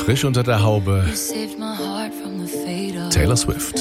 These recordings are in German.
Frisch unter der Haube. Taylor Swift.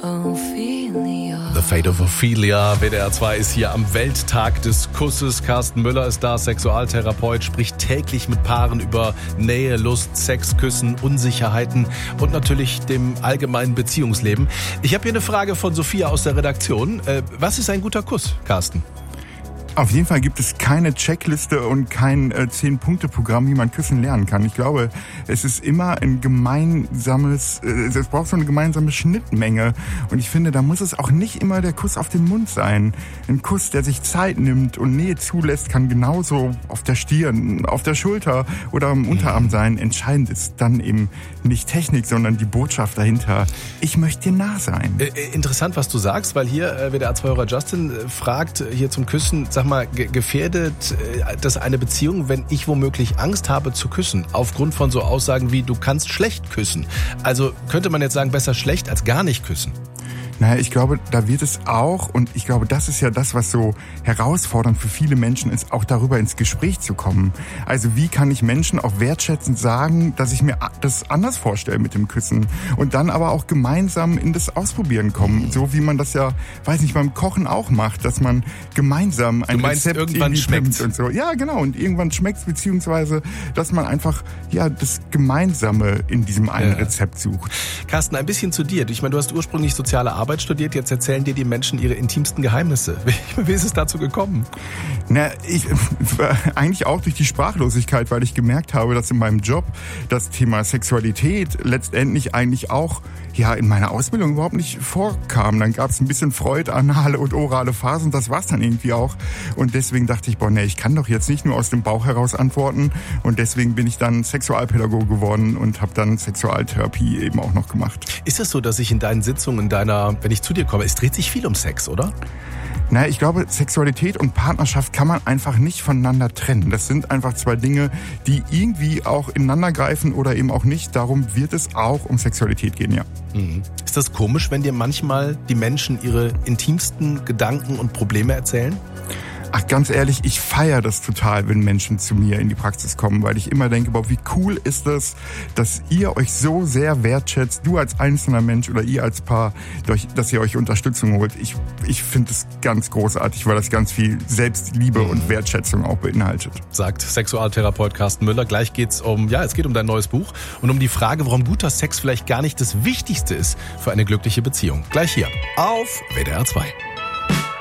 The Fate of Ophelia. WDR 2 ist hier am Welttag des Kusses. Carsten Müller ist da, Sexualtherapeut, spricht täglich mit Paaren über Nähe, Lust, Sex, Küssen, Unsicherheiten und natürlich dem allgemeinen Beziehungsleben. Ich habe hier eine Frage von Sophia aus der Redaktion. Was ist ein guter Kuss, Carsten? Auf jeden Fall gibt es keine Checkliste und kein 10-Punkte-Programm, wie man küssen lernen kann. Ich glaube, es ist immer ein gemeinsames, es braucht so eine gemeinsame Schnittmenge. Und ich finde, da muss es auch nicht immer der Kuss auf den Mund sein. Ein Kuss, der sich Zeit nimmt und Nähe zulässt, kann genauso auf der Stirn, auf der Schulter oder am Unterarm sein. Entscheidend ist dann eben nicht Technik, sondern die Botschaft dahinter. Ich möchte dir nah sein. Interessant, was du sagst, weil hier WDR 2-Hörer Justin fragt hier zum Küssen, sag mal, gefährdet das eine Beziehung, wenn ich womöglich Angst habe zu küssen, aufgrund von so Aussagen wie, du kannst schlecht küssen. Also könnte man jetzt sagen, besser schlecht als gar nicht küssen? Naja, ich glaube, da wird es auch, und ich glaube, das ist ja das, was so herausfordernd für viele Menschen ist, auch darüber ins Gespräch zu kommen. Also wie kann ich Menschen auch wertschätzend sagen, dass ich mir das anders vorstelle mit dem Küssen und dann aber auch gemeinsam in das Ausprobieren kommen, so wie man das ja, weiß nicht, beim Kochen auch macht, dass man gemeinsam ein Rezept irgendwann schmeckt und so. Ja, genau, und irgendwann schmeckt's, beziehungsweise, dass man einfach, ja, das Gemeinsame in diesem einen Rezept sucht. Carsten, ein bisschen zu dir. Ich meine, du hast ursprünglich soziale Arbeit studiert, jetzt erzählen dir die Menschen ihre intimsten Geheimnisse. Wie ist es dazu gekommen? Na, eigentlich auch durch die Sprachlosigkeit, weil ich gemerkt habe, dass in meinem Job das Thema Sexualität letztendlich eigentlich auch in meiner Ausbildung überhaupt nicht vorkam. Dann gab es ein bisschen Freud, anale und orale Phasen, das war's dann irgendwie auch. Und deswegen dachte ich, ich kann doch jetzt nicht nur aus dem Bauch heraus antworten. Und deswegen bin ich dann Sexualpädagoge geworden und habe dann Sexualtherapie eben auch noch gemacht. Ist es so, dass ich in deinen Sitzungen, wenn ich zu dir komme, es dreht sich viel um Sex, oder? Naja, ich glaube, Sexualität und Partnerschaft kann man einfach nicht voneinander trennen. Das sind einfach zwei Dinge, die irgendwie auch ineinander greifen oder eben auch nicht. Darum wird es auch um Sexualität gehen, ja. Ist das komisch, wenn dir manchmal die Menschen ihre intimsten Gedanken und Probleme erzählen? Ach, ganz ehrlich, ich feiere das total, wenn Menschen zu mir in die Praxis kommen, weil ich immer denke, wie cool ist es, dass ihr euch so sehr wertschätzt, du als einzelner Mensch oder ihr als Paar, dass ihr euch Unterstützung holt. Ich finde es ganz großartig, weil das ganz viel Selbstliebe und Wertschätzung auch beinhaltet. Sagt Sexualtherapeut Carsten Müller. Gleich geht's es geht um dein neues Buch und um die Frage, warum guter Sex vielleicht gar nicht das Wichtigste ist für eine glückliche Beziehung. Gleich hier auf WDR 2.